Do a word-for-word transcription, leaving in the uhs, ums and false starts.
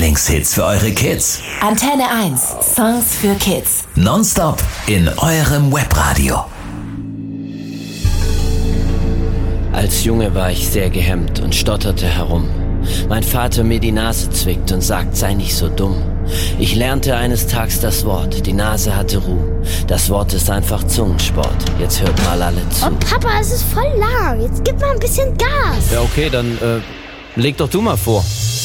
Lieblingshits für eure Kids. Antenne eins. Songs für Kids. Nonstop in eurem Webradio. Als Junge war ich sehr gehemmt und stotterte herum. Mein Vater mir die Nase zwickt und sagt, sei nicht so dumm. Ich lernte eines Tages das Wort, die Nase hatte Ruhe. Das Wort ist einfach Zungensport, jetzt hört mal alle zu. Oh Papa, es ist voll lang, jetzt gib mal ein bisschen Gas. Ja okay, dann äh, leg doch du mal vor.